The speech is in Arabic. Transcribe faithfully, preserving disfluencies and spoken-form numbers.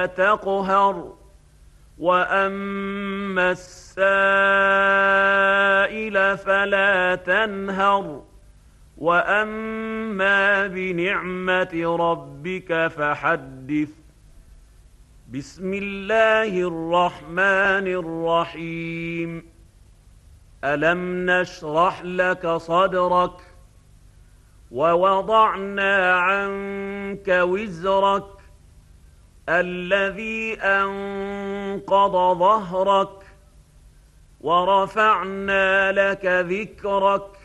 تقهر وأما السائل فلا تنهر وأما بنعمة ربك فحدث. بسم الله الرحمن الرحيم. ألم نشرح لك صدرك ووضعنا عنك وزرك الذي أنقض ظهرك ورفعنا لك ذكرك